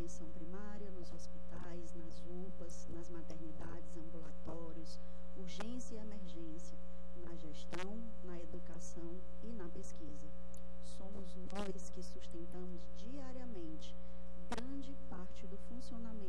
atenção primária, nos hospitais, nas UPAs, nas maternidades, ambulatórios, urgência e emergência, na gestão, na educação e na pesquisa. Somos nós que sustentamos diariamente grande parte do funcionamento